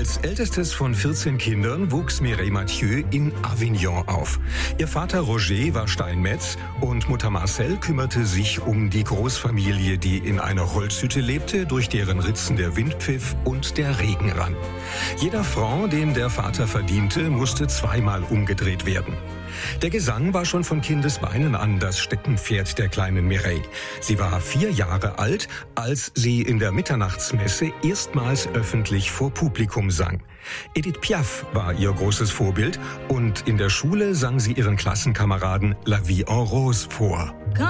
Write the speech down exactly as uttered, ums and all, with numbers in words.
Als ältestes von vierzehn Kindern wuchs Mireille Mathieu in Avignon auf. Ihr Vater Roger war Steinmetz und Mutter Marcelle kümmerte sich um die Großfamilie, die in einer Holzhütte lebte, durch deren Ritzen der Wind pfiff und der Regen rann. Jeder Franc, den der Vater verdiente, musste zweimal umgedreht werden. Der Gesang war schon von Kindesbeinen an das Steckenpferd der kleinen Mireille. Sie war vier Jahre alt, als sie in der Mitternachtsmesse erstmals öffentlich vor Publikum sang. Edith Piaf war ihr großes Vorbild und in der Schule sang sie ihren Klassenkameraden La Vie en Rose vor.